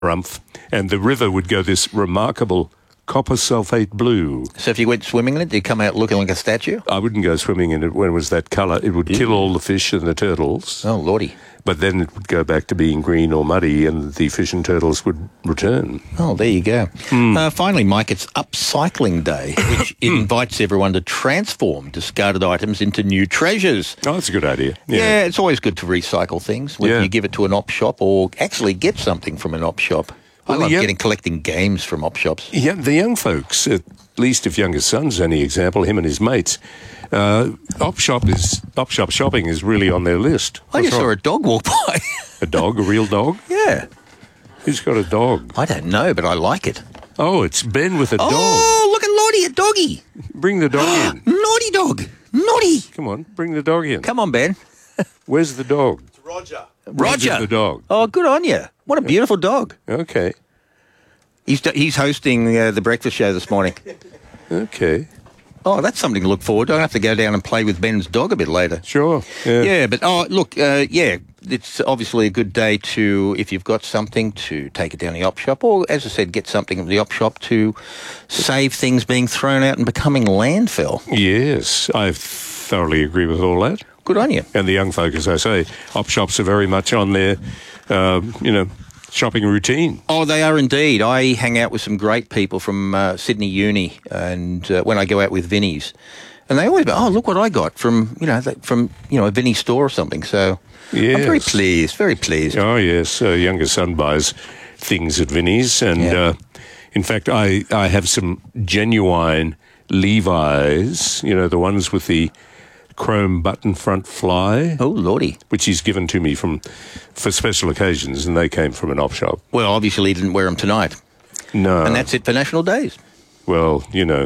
Rumph, and the river would go this remarkable copper sulphate blue. So if you went swimming in it, did you come out looking like a statue? I wouldn't go swimming in it when it was that colour. It would kill all the fish and the turtles. Oh, lordy. But then it would go back to being green or muddy and the fish and turtles would return. Oh, there you go. Finally, Mike, it's Upcycling Day, which invites everyone to transform discarded items into new treasures. Oh, that's a good idea. Yeah, it's always good to recycle things, whether you give it to an op shop or actually get something from an op shop. I love collecting games from op shops. Yeah, the young folks, at least if youngest son's any example, him and his mates, op shop shopping is really on their list. I just saw a dog walk by. A dog? A real dog? Yeah. Who's got a dog? I don't know, but I like it. Oh, it's Ben with a dog. Oh, look at Lottie, a doggy. Bring the dog in. Naughty dog. Naughty. Come on, bring the dog in. Come on, Ben. Where's the dog? It's Roger. Roger. The dog. Oh, good on you. What a beautiful dog. Okay. He's hosting the breakfast show this morning. Okay. Oh, that's something to look forward to. I'll have to go down and play with Ben's dog a bit later. Sure. Yeah, but look, it's obviously a good day to, if you've got something, to take it down the op shop, or, as I said, get something from the op shop to save things being thrown out and becoming landfill. Yes, I thoroughly agree with all that. Good on you. And the young folk, as I say, op shops are very much on their, shopping routine. Oh, they are indeed. I hang out with some great people from Sydney Uni, and when I go out with Vinnie's, and they always go, "Oh, look what I got from a Vinnie store or something." So yes. I'm very pleased. Very pleased. Oh yes, younger son buys things at Vinnie's, and in fact, I have some genuine Levi's. The ones with the chrome button front fly. Oh, lordy. Which he's given to me for special occasions, and they came from an op shop. Well, obviously he didn't wear them tonight. No. And that's it for National Days. Well,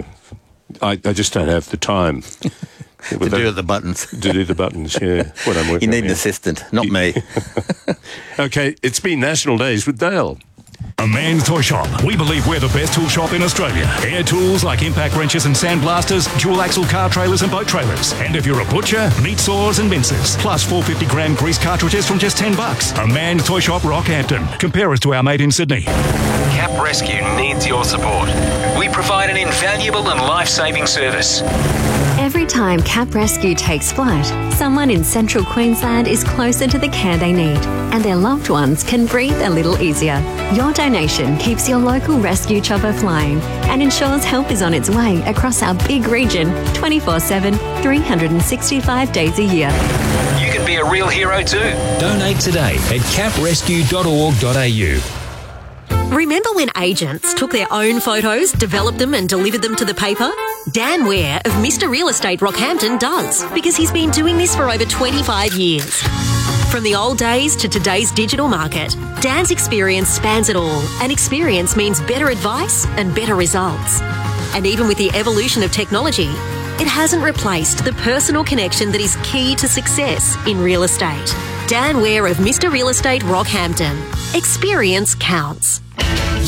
I just don't have the time. to do the buttons. To do the buttons, yeah, when I'm working. You need an assistant, not me. Okay, it's been National Days with Dale. A Man's Toy Shop. We believe we're the best tool shop in Australia. Air tools like impact wrenches and sandblasters, dual axle car trailers and boat trailers. And if you're a butcher, meat saws and mincers. Plus 450-gram grease cartridges from just $10. A Man's Toy Shop, Rockhampton. Compare us to our mate in Sydney. Cap Rescue needs your support. We provide an invaluable and life-saving service. Every time Cap Rescue takes flight, someone in central Queensland is closer to the care they need, and their loved ones can breathe a little easier. Your donation keeps your local rescue chopper flying and ensures help is on its way across our big region 24/7, 365 days a year. You can be a real hero too. Donate today at caprescue.org.au. Remember when agents took their own photos, developed them and delivered them to the paper? Dan Ware of Mr. Real Estate Rockhampton does, because he's been doing this for over 25 years. From the old days to today's digital market, Dan's experience spans it all, and experience means better advice and better results. And even with the evolution of technology, it hasn't replaced the personal connection that is key to success in real estate. Dan Ware of Mr. Real Estate Rockhampton. Experience counts.